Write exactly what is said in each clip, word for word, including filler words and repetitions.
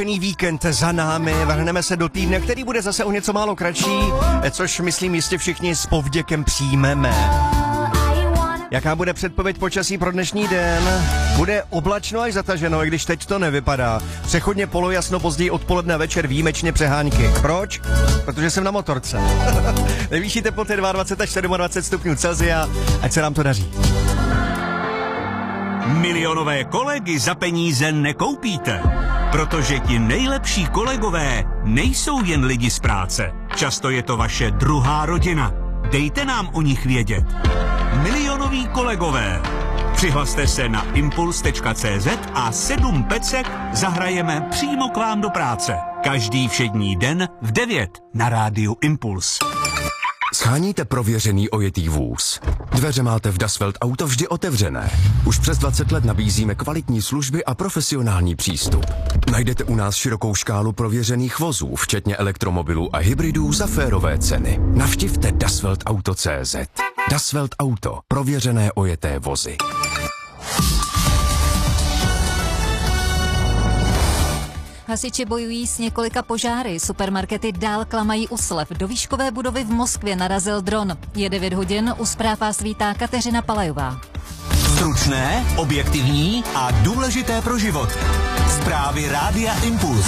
Víkend za námi, vrhneme se do týdne, který bude zase o něco málo kratší, což myslím jistě všichni s povděkem přijmeme. Jaká bude předpověď počasí pro dnešní den? Bude oblačno až zataženo, i když teď to nevypadá. Přechodně polojasno, později odpoledne večer výjimečně přehánky. Proč? Protože jsem na motorce. Nejvyšší teploty dvacet dva až dvacet sedm stupňů Celsia, ať se nám to daří. Milionové kolegy za peníze nekoupíte, protože ti nejlepší kolegové nejsou jen lidi z práce. Často je to vaše druhá rodina. Dejte nám o nich vědět. Milionoví kolegové. Přihlaste se na impuls tečka cé zet a sedm pecek zahrajeme přímo k vám do práce. Každý všední den v devět na rádiu Impuls. Sháníte prověřený ojetý vůz. Dveře máte v Dasvelt Auto vždy otevřené. Už přes dvacet let nabízíme kvalitní služby a profesionální přístup. Najdete u nás širokou škálu prověřených vozů, včetně elektromobilů a hybridů za férové ceny. Navštivte dasvelt auto tečka cé zet. Dasvelt Auto. Prověřené ojeté vozy. Hasiči bojují s několika požáry, supermarkety dál klamají u slev. Do výškové budovy v Moskvě narazil dron. Je devět hodin, u zpráv vás vítá Kateřina Palajová. Stručné, objektivní a důležité pro život. Zprávy Rádia Impuls.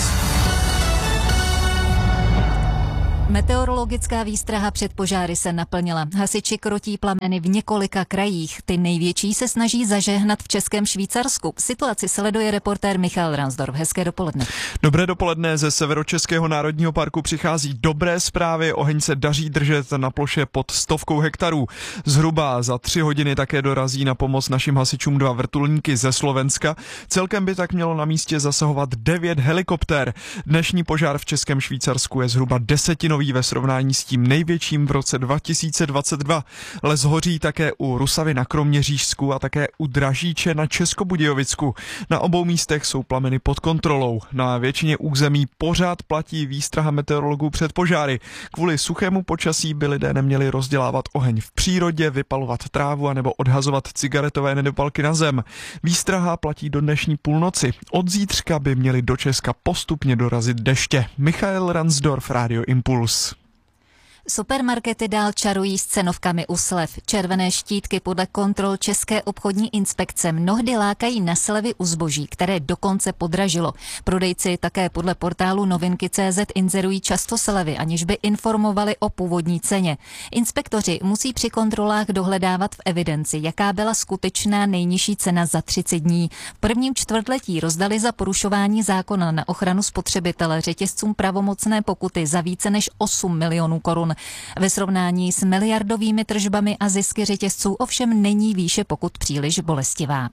Meteorologická výstraha před požáry se naplnila. Hasiči krotí plameny v několika krajích. Ty největší se snaží zažehnat v Českém Švýcarsku. Situaci sleduje reportér Michal Ransdorf. Hezké dopoledne. Dobré dopoledne. Ze Severočeského národního parku přichází dobré zprávy. Oheň se daří držet na ploše pod stovkou hektarů. Zhruba za tři hodiny také dorazí na pomoc našim hasičům dva vrtulníky ze Slovenska. Celkem by tak mělo na místě zasahovat devět helikoptér. Dnešní požár v Českém Švýcarsku je zhruba desetinový ve srovnání s tím největším v roce dva tisíce dvacet dva. Les hoří také u Rusavy na Kroměřížsku a také u Dražíče na Českobudějovicku. Na obou místech jsou plameny pod kontrolou. Na většině území pořád platí výstraha meteorologů před požáry. Kvůli suchému počasí by lidé neměli rozdělávat oheň v přírodě, vypalovat trávu anebo odhazovat cigaretové nedopalky na zem. Výstraha platí do dnešní půlnoci. Od zítřka by měli do Česka postupně dorazit deště. Michal Ransdorf, Radio Impuls. Supermarkety dál čarují s cenovkami u slev. Červené štítky podle kontrol České obchodní inspekce mnohdy lákají na slevy u zboží, které dokonce podražilo. Prodejci také podle portálu novinky tečka cé zet inzerují často slevy, aniž by informovali o původní ceně. Inspektoři musí při kontrolách dohledávat v evidenci, jaká byla skutečná nejnižší cena za třicet dní. V prvním čtvrtletí rozdali za porušování zákona na ochranu spotřebitele řetězcům pravomocné pokuty za více než osm milionů korun. Ve srovnání s miliardovými tržbami a zisky řetězců ovšem není výše pokut příliš bolestivá.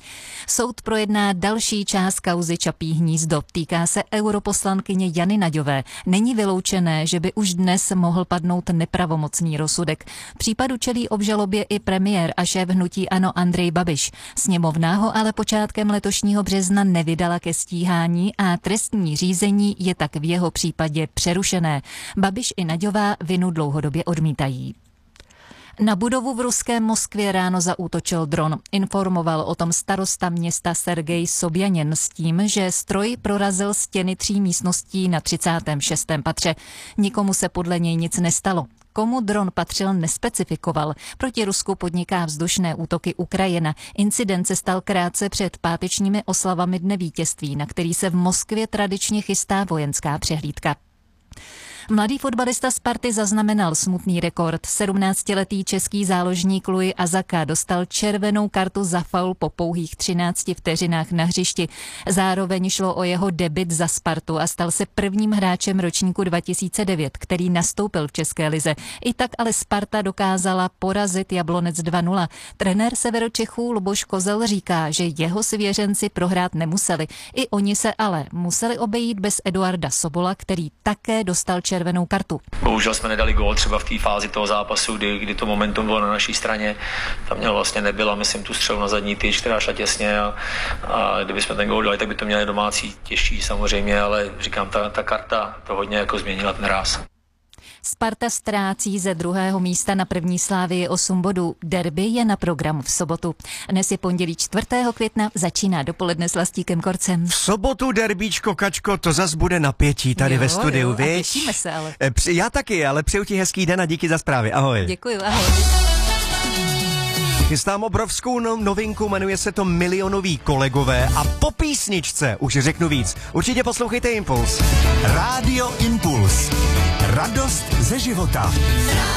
Soud projedná další část kauzy Čapí hnízdo. Týká se europoslankyně Jany Naďové. Není vyloučené, že by už dnes mohl padnout nepravomocný rozsudek. Případu čelí obžalobě i premiér a šéf hnutí ANO Andrej Babiš. Sněmovna ho ale počátkem letošního března nevydala ke stíhání a trestní řízení je tak v jeho případě přerušené. Babiš i Naďová vinu dlouhodobě odmítají. Na budovu v ruském Moskvě ráno zaútočil dron. Informoval o tom starosta města Sergej Sobjanin s tím, že stroj prorazil stěny tří místností na třicátém šestém patře. Nikomu se podle něj nic nestalo. Komu dron patřil, nespecifikoval. Proti Rusku podniká vzdušné útoky Ukrajina. Incident se stal krátce před pátečními oslavami Dne vítězství, na který se v Moskvě tradičně chystá vojenská přehlídka. Mladý fotbalista Sparty zaznamenal smutný rekord. sedmnáctiletý český záložník Louis Azaka dostal červenou kartu za faul po pouhých třinácti vteřinách na hřišti. Zároveň šlo o jeho debut za Spartu a stal se prvním hráčem ročníku dva tisíce devět, který nastoupil v české lize. I tak ale Sparta dokázala porazit Jablonec dva nula. Trenér Severočechů Luboš Kozel říká, že jeho svěřenci prohrát nemuseli. I oni se ale museli obejít bez Eduarda Sobola, který také dostal červenou červenou kartu. Bohužel jsme nedali gól třeba v té fázi toho zápasu, kdy, kdy to momentum bylo na naší straně. Tam měl vlastně nebyla, myslím, tu střelu na zadní tyč, která šla těsně a, a kdyby jsme ten gól dali, tak by to měli domácí těžší samozřejmě, ale říkám, ta, ta karta to hodně jako změnila ten ráz. Sparta ztrácí ze druhého místa na první Slávii osm bodů. Derby je na programu v sobotu. Dnes je pondělí čtvrtého května, začíná dopoledne s Vlastíkem Korcem. V sobotu derbíčko, Kačko, to zas bude napětí tady jo, ve studiu, jo, viď? a těšíme se ale. Já taky, ale přeju ti hezký den a díky za zprávy. Ahoj. Děkuju, ahoj. Chystám obrovskou no- novinku, jmenuje se to Milionoví kolegové a po písničce už řeknu víc. Určitě poslouchejte Impuls. Rádio Impuls. Radost ze života.